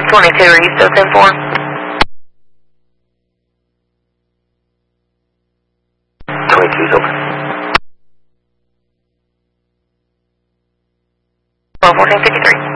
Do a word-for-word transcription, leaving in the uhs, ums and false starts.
twenty-two, are you still ten four? twenty-two's open. twelve fourteen fifty-three.